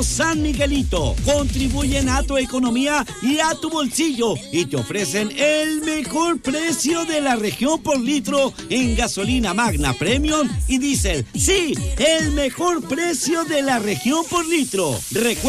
San Miguelito contribuyen a tu economía y a tu bolsillo y te ofrecen el mejor precio de la región por litro en gasolina Magna Premium y diésel. Sí, el mejor precio de la región por litro. Recuerda